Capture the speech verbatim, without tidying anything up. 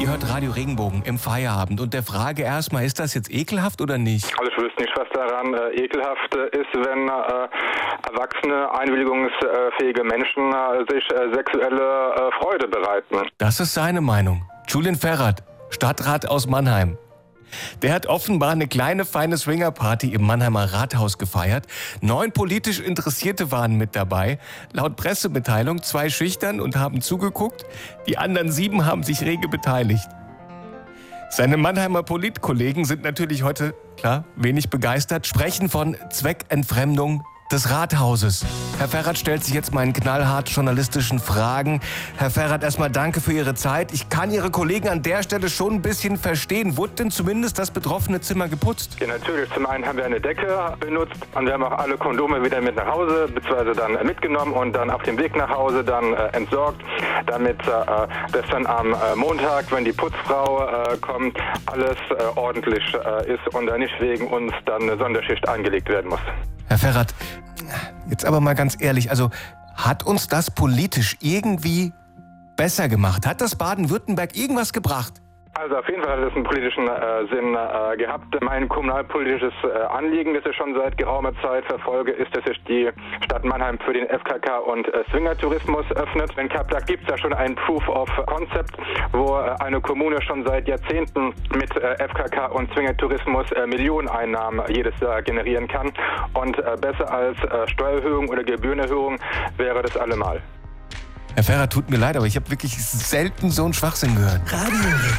Ihr hört Radio Regenbogen im Feierabend und der Frage erstmal, ist das jetzt ekelhaft oder nicht? Also ich wüsste nicht, was daran äh, ekelhaft äh, ist, wenn äh, erwachsene, einwilligungsfähige Menschen äh, sich äh, sexuelle äh, Freude bereiten. Das ist seine Meinung. Julian Ferrat, Stadtrat aus Mannheim. Der hat offenbar eine kleine, feine Swingerparty im Mannheimer Rathaus gefeiert. Neun politisch Interessierte waren mit dabei. Laut Pressemitteilung zwei schüchtern und haben zugeguckt. Die anderen sieben haben sich rege beteiligt. Seine Mannheimer Politkollegen sind natürlich heute, klar, wenig begeistert, sprechen von Zweckentfremdung des Rathauses. Herr Ferrat stellt sich jetzt meinen knallhart journalistischen Fragen. Herr Ferrat, erstmal danke für Ihre Zeit. Ich kann Ihre Kollegen an der Stelle schon ein bisschen verstehen. Wurde denn zumindest das betroffene Zimmer geputzt? Ja, natürlich. Zum einen haben wir eine Decke benutzt und wir haben auch alle Kondome wieder mit nach Hause, beziehungsweise dann äh, mitgenommen und dann auf dem Weg nach Hause dann äh, entsorgt, damit äh, das dann am äh, Montag, wenn die Putzfrau äh, kommt, alles äh, ordentlich äh, ist und dann nicht wegen uns dann eine Sonderschicht eingelegt werden muss. Herr Ferrat, jetzt aber mal ganz ehrlich, also hat uns das politisch irgendwie besser gemacht? Hat das Baden-Württemberg irgendwas gebracht? Also auf jeden Fall hat es einen politischen äh, Sinn äh, gehabt. Mein kommunalpolitisches äh, Anliegen, das ich schon seit geraumer Zeit verfolge, ist, dass sich die Stadt Mannheim für den F K K und äh, Swingertourismus öffnet. In Kapstadt gibt es ja schon ein Proof of Concept, wo äh, eine Kommune schon seit Jahrzehnten mit äh, F K K und Swingertourismus äh, Millioneneinnahmen jedes Jahr generieren kann. Und äh, besser als äh, Steuererhöhung oder Gebührenerhöhung wäre das allemal. Herr Ferrat, tut mir leid, aber ich habe wirklich selten so einen Schwachsinn gehört. Radio